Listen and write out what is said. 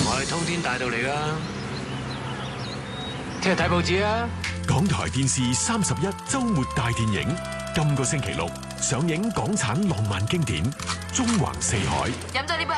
我係通天大道嚟噶，聽日睇報紙啊！ 港台電視31周末大電影，今個星期六上映港產浪漫經典《縱橫四海》。 飲咗呢杯